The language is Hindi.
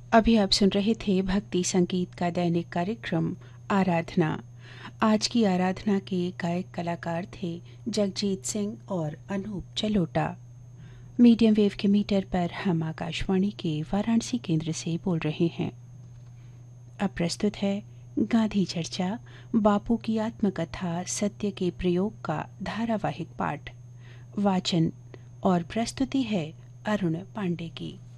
अभी आप सुन रहे थे भक्ति संगीत का दैनिक कार्यक्रम आराधना। आज की आराधना के गायक कलाकार थे जगजीत सिंह और अनूप जलोटा। मीडियम वेव के मीटर पर हम आकाशवाणी के वाराणसी केंद्र से बोल रहे हैं। अब प्रस्तुत है गांधी चर्चा, बापू की आत्मकथा सत्य के प्रयोग का धारावाहिक पाठ। वाचन और प्रस्तुति है अरुण पांडे की।